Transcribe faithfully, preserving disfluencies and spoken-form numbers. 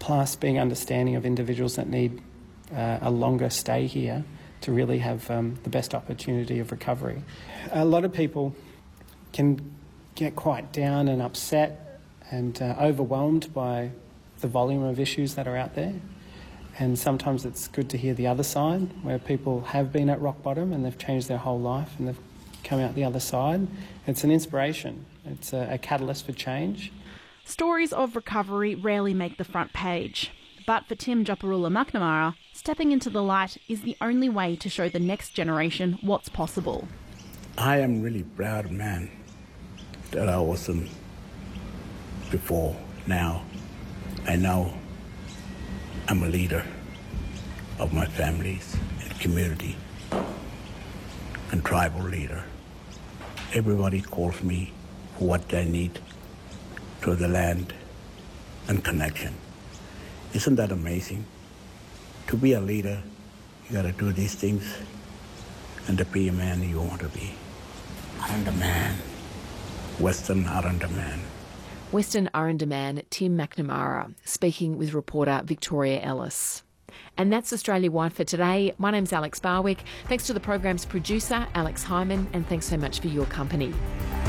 plus being understanding of individuals that need uh, a longer stay here to really have um, the best opportunity of recovery. A lot of people can get quite down and upset and uh, overwhelmed by the volume of issues that are out there. And sometimes it's good to hear the other side, where people have been at rock bottom and they've changed their whole life and they've come out the other side. It's an inspiration. It's a, a catalyst for change. Stories of recovery rarely make the front page. But for Tim Joparula McNamara, stepping into the light is the only way to show the next generation what's possible. I am really proud man that I wasn't before. Now I know I'm a leader of my families and community and tribal leader. Everybody calls me for what they need to the land and connection. Isn't that amazing? To be a leader, you gotta do these things, and to be a man you want to be. Arrernte man. Western Arrernte man. Western Arrernte man Tim McNamara speaking with reporter Victoria Ellis. And that's Australia Wide for today. My name's Alex Barwick. Thanks to the program's producer, Alex Hyman, and thanks so much for your company.